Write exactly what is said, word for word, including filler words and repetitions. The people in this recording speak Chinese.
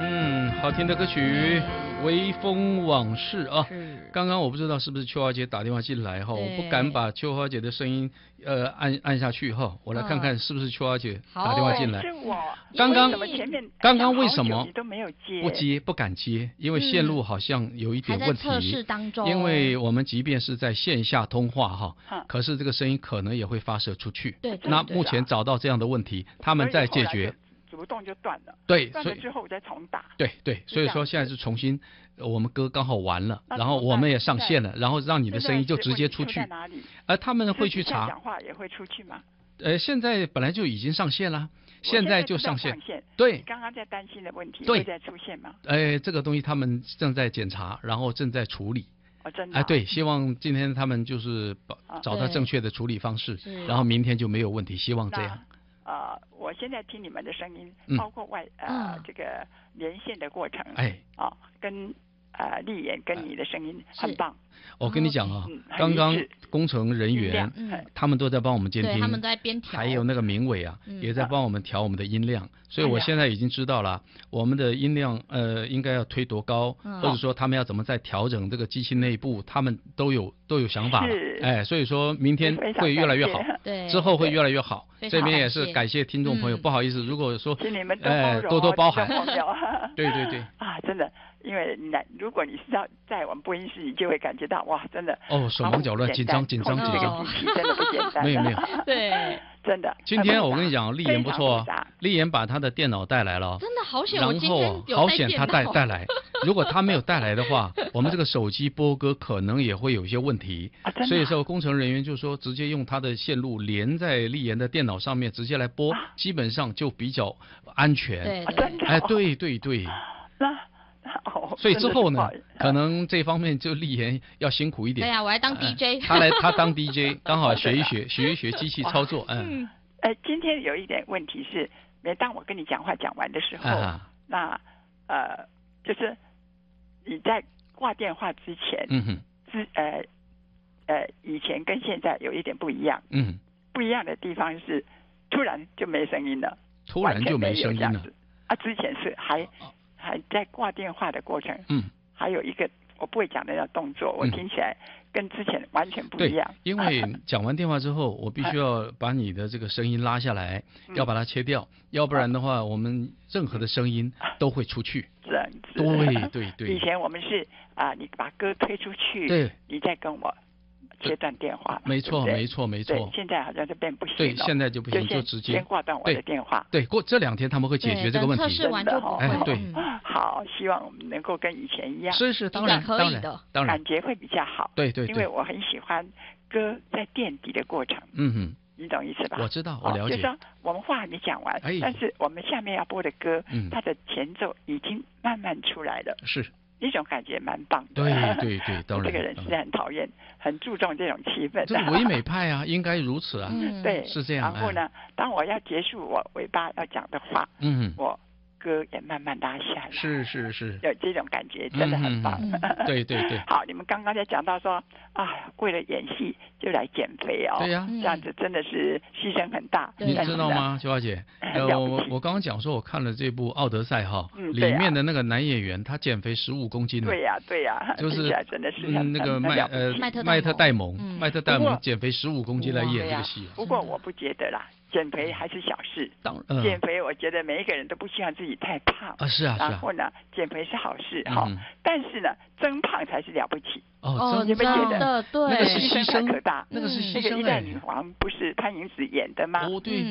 嗯，好听的歌曲《微风往事》啊。刚刚我不知道是不是秋华姐打电话进来哈，我不敢把秋华姐的声音呃按按下去哈，我来看看是不是秋华姐打电话进来。 是我。 刚刚刚刚为什么你都没有接？ 不接，不敢接，因为线路好像有一点问题。 还在测试当中。 因为我们即便是在线下通话哈，可是这个声音可能也会发射出去。 对。 那目前找到这样的问题，他们在解决。 主动就断了， 对， 断了之后再重打。 对对，所以说现在是重新，我们歌刚好完了，然后我们也上线了，然后让你的声音就直接出去。呃，他们会去查。 讲话也会出去吗？ 呃，现在本来就已经上线了，现在就上线。 对，你刚刚在担心的问题会再出现吗？ 哎，这个东西他们正在检查，然后正在处理。 哦，真的。 哎，对，希望今天他们就是找到正确的处理方式，然后明天就没有问题，希望这样。 呃，我现在听你们的声音，包括外呃、嗯、这个连线的过程， 哎， 啊、哦，跟呃丽妍跟你的声音很棒。 我跟你讲啊，嗯、刚刚工程人员、嗯、他们都在帮我们监听， 他们都在边调， 还有那个明伟啊、嗯，也在帮我们调我们的音量，所以我现在已经知道了，我们的音量呃应该要推多高，嗯、或者说他们要怎么再调整这个机器内部，他们都有都有想法了，哎，所以说明天会越来越好， 对， 之后会越来越好。这边也是感谢听众朋友，嗯、不好意思，如果说哎多多包涵，对对对啊，真的。因为你来，如果你是要在我们播音室，你就会感觉到哇，真的哦，手忙脚乱，紧张紧张紧张， 真的不简单。 没有没有， 对， 真的。 今天我跟你讲，丽妍不错，丽妍把她的电脑带来了， 真的好险， 然后好险她带带来，如果她没有带来的话，我们这个手机播歌可能也会有一些问题。所以说工程人员就说，直接用他的线路连在丽妍的电脑上面，直接来播，基本上就比较安全。 对， 哎，对对对。 那。 哦、所以之后呢，可能这方面就丽妍要辛苦一点。 对呀、啊，我来当 D J。 呃、他来，他当 D J， 刚好学一学，学一学机器操作。嗯。 哎，今天有一点问题是，每当我跟你讲话讲完的时候，啊、那呃，就是你在挂电话之前， 嗯哼， 之呃呃，以前跟现在有一点不一样。 嗯。 不一样的地方是，突然就没声音了。 突然就没声音了。 啊，之前是还。还在挂电话的过程， 嗯， 还有一个我不会讲的叫动作，我听起来跟之前完全不一样。 对，因为讲完电话之后，我必须要把你的这个声音拉下来，嗯、要把它切掉，要不然的话，我们任何的声音都会出去。 这样子。 对对对。 以前我们是啊、呃，你把歌推出去， 对， 你再跟我切断电话。 没错，没错，没错。 现在好像就变不行了。 对，现在就不行，就直接先挂断我的电话。 对，过这两天他们会解决这个问题。 测试完就不会。 哎，对。 好，希望我们能够跟以前一样。 是是，当然可以的， 当然感觉会比较好。 对对。 因为我很喜欢歌在垫底的过程。 嗯哼。 你懂意思吧？ 我知道，我了解。 就是说我们话还没讲完，但是我们下面要播的歌，它的前奏已经慢慢出来了。 是。 那种感觉蛮棒的。 对对对，当然。 这个人实在很讨厌，很注重这种气氛。 这是唯美派啊，应该如此啊。 嗯，对， 是这样。 然后呢，当我要结束我尾巴要讲的话， 嗯， 我歌也慢慢拉下来。 是是是。 有这种感觉，真的很棒。 对对对。 好，你们刚刚在讲到说啊，为了演戏就来减肥哦。 对呀。 这样子真的是牺牲很大。 你知道吗，秋华姐？呃，我我刚刚讲说，我看了这部《奥德赛》哈，里面的那个男演员他减肥十五公斤了。 对呀对呀。 就是真的是那个麦呃麦特戴蒙，麦特戴蒙减肥十五公斤来演这个戏。 不过我不觉得啦。减肥还是小事， 当然、嗯、减肥我觉得每一个人都不希望自己太胖啊，是啊， 然后呢，减肥是好事哈、嗯，但是呢，增胖才是了不起哦， 你们觉得？ 对， 那个是牺牲可大， 那个是牺牲。 那个一代女皇不是潘迎紫演的吗？ 哦，对。